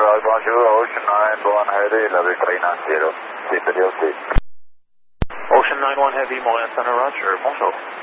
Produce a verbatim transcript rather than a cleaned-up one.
Roger, bonjour, Ocean nine one Heavy, level three nine zero, C P D O C. Ocean nine one Heavy, Montana Center, Roger, bonjour.